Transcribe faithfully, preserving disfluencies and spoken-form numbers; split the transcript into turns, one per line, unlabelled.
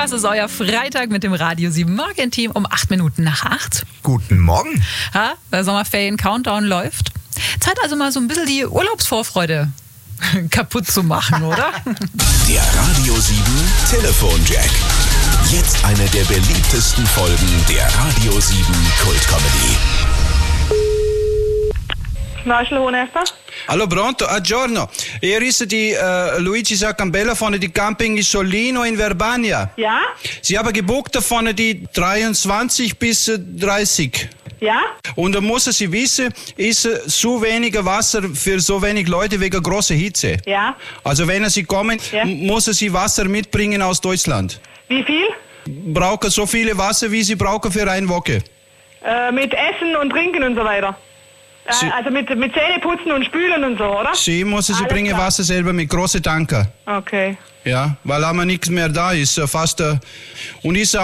Das ist euer Freitag mit dem Radio sieben Morgen-Team um acht Minuten nach acht.
Guten Morgen.
Ja, der Sommerferien-Countdown läuft. Zeit also mal so ein bisschen die Urlaubsvorfreude kaputt zu machen, oder?
Der Radio sieben Telefonjack. Jetzt eine der beliebtesten Folgen der Radio sieben Kult-Comedy.
Marshall Hohenester?
Allora, pronto? Aggiorno. Ieri ist die äh, Luigi Saccambella von die Camping Isolino in Verbania.
Ja?
Sie haben gebucht von die dreiundzwanzig bis dreißig.
Ja?
Und da muss sie wissen, ist so wenig Wasser für so wenig Leute wegen großer Hitze.
Ja?
Also wenn sie kommen,
Ja.
muss sie Wasser mitbringen aus Deutschland.
Wie viel?
Brauchen so viele Wasser, wie sie brauchen für eine Woche.
Äh, mit Essen und Trinken und so weiter. Äh,
Sie-
also mit, mit Zähneputzen und Spülen und so, oder?
Sie muss sie
Alles
bringen
klar.
Wasser selber mit großen Tanker.
Okay.
Ja, weil aber nichts mehr da ist, fast. Äh, und ist